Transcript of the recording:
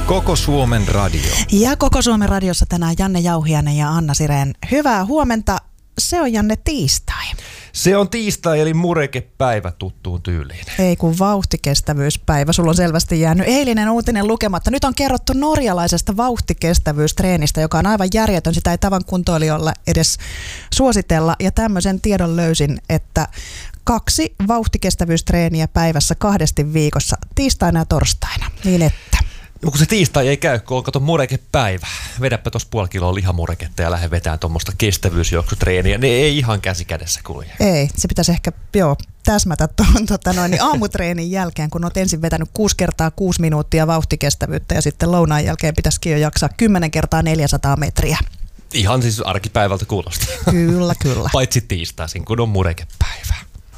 Koko Suomen radio. Ja Koko Suomen radiossa tänään Janne Jauhiainen ja Anna Sirén. Hyvää huomenta. Se on Janne tiistai. Se on tiistai eli murekepäivä tuttuun tyyliin. Ei kun vauhtikestävyyspäivä. Sulla on selvästi jäänyt eilinen uutinen lukematta. Nyt on kerrottu norjalaisesta vauhtikestävyystreenistä, joka on aivan järjetön. Sitä ei tavan kuntoilijoilla edes suositella. Ja tämmöisen tiedon löysin, että 2 vauhtikestävyystreeniä päivässä 2 viikossa, tiistaina ja torstaina. Niin että. Kun se tiistai ei käy, kun on kato murekepäivä. Vedäpä tuossa 0,5 kiloa lihamureketta ja lähde vetämään tuommoista kestävyysjuoksutreeniä. Ne ei ihan käsi kädessä kulje. Ei, se pitäisi ehkä täsmätä tuon aamutreenin jälkeen, kun olet ensin vetänyt 6 kertaa 6 minuuttia vauhtikestävyyttä ja sitten lounaan jälkeen pitäisikin jo jaksaa 10 kertaa 400 metriä. Ihan siis arkipäivältä kuulostaa. Kyllä. Paitsi tiistaisin, kun on murekepäivä.